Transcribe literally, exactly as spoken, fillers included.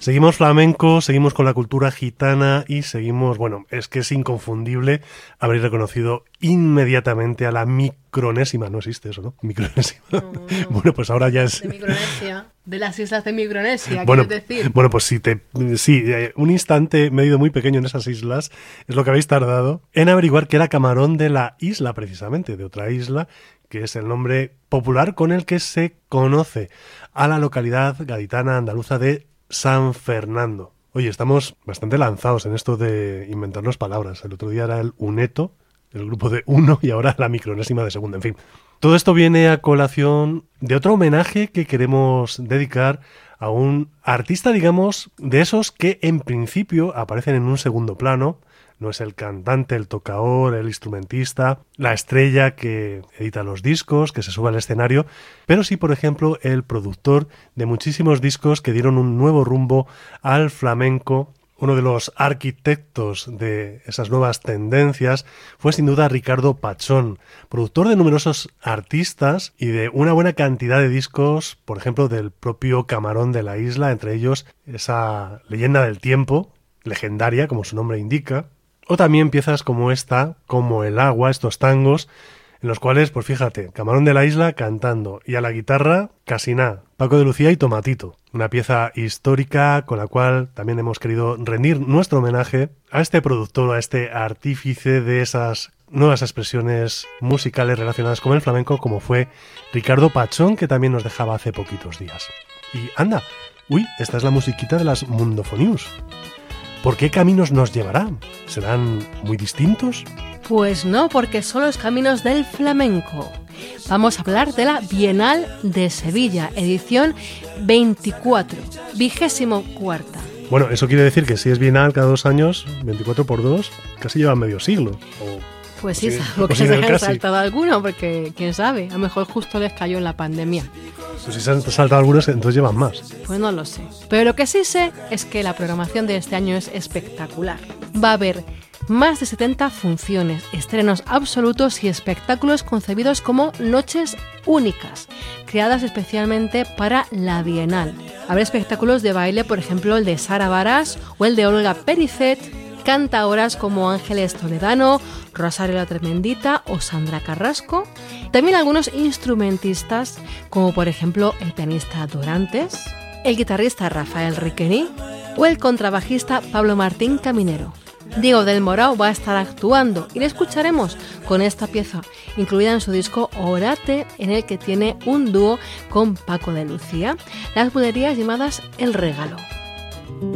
Seguimos flamenco, seguimos con la cultura gitana y seguimos, bueno, es que es inconfundible, habréis reconocido inmediatamente a la Micronésima, no existe eso, ¿no? Micronésima. No, no. Bueno, pues ahora ya es... De Micronesia, de las islas de Micronesia, Bueno, quieres decir. bueno, pues sí, te, sí, un instante medio muy pequeño en esas islas es lo que habéis tardado en averiguar que era Camarón de la Isla, precisamente, de otra isla, que es el nombre popular con el que se conoce a la localidad gaditana andaluza de San Fernando. Oye, estamos bastante lanzados en esto de inventarnos palabras. El otro día era el uneto, el grupo de uno, y ahora la micronésima de segundo. En fin, todo esto viene a colación de otro homenaje que queremos dedicar a un artista, digamos, de esos que en principio aparecen en un segundo plano. No es el cantante, el tocador, el instrumentista, la estrella que edita los discos, que se sube al escenario, pero sí, por ejemplo, el productor de muchísimos discos que dieron un nuevo rumbo al flamenco. Uno de los arquitectos de esas nuevas tendencias fue sin duda Ricardo Pachón, productor de numerosos artistas y de una buena cantidad de discos, por ejemplo, del propio Camarón de la Isla, entre ellos esa leyenda del tiempo, legendaria, como su nombre indica. O también piezas como esta, como El agua, estos tangos, en los cuales, pues fíjate, Camarón de la Isla cantando, y a la guitarra, casi nada, Paco de Lucía y Tomatito. Una pieza histórica con la cual también hemos querido rendir nuestro homenaje a este productor, a este artífice de esas nuevas expresiones musicales relacionadas con el flamenco, como fue Ricardo Pachón, que también nos dejaba hace poquitos días. Y anda, uy, esta es la musiquita de las Mundofonius. ¿Por qué caminos nos llevará? ¿Serán muy distintos? Pues no, porque son los caminos del flamenco. Vamos a hablar de la Bienal de Sevilla, edición veinticuatro, vigésimo cuarta. Bueno, eso quiere decir que si es bienal cada dos años, veinticuatro por dos, casi lleva medio siglo. O, pues sí, sí, salvo que sí, se hayan casi. saltado alguno, porque quién sabe, a lo mejor justo les cayó en la pandemia. Pues si se han saltado algunos, entonces llevan más. Pues no lo sé. Pero lo que sí sé es que la programación de este año es espectacular. Va a haber más de setenta funciones, estrenos absolutos y espectáculos concebidos como noches únicas, creadas especialmente para la Bienal. Habrá espectáculos de baile, por ejemplo el de Sara Varas o el de Olga Pericet, cantaoras como Ángeles Toledano, Rosario la Tremendita o Sandra Carrasco. También algunos instrumentistas, como por ejemplo el pianista Dorantes, el guitarrista Rafael Riquení o el contrabajista Pablo Martín Caminero. Diego del Morao va a estar actuando y le escucharemos con esta pieza, incluida en su disco Orate, en el que tiene un dúo con Paco de Lucía, las bulerías llamadas El Regalo.